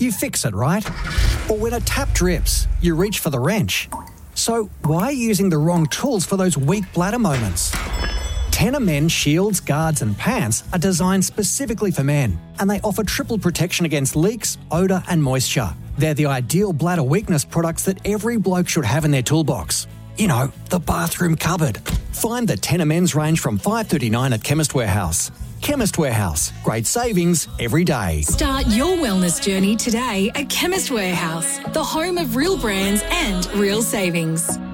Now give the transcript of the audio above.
you fix it, right? Or when a tap drips, you reach for the wrench. So why are you using the wrong tools for those weak bladder moments? Tena Men shields, guards and pants are designed specifically for men, and they offer triple protection against leaks, odour and moisture. They're the ideal bladder weakness products that every bloke should have in their toolbox. You know, the bathroom cupboard. Find the Tena Men's range from $5.39 at Chemist Warehouse. Chemist Warehouse. Great savings every day. Start your wellness journey today at Chemist Warehouse, the home of real brands and real savings.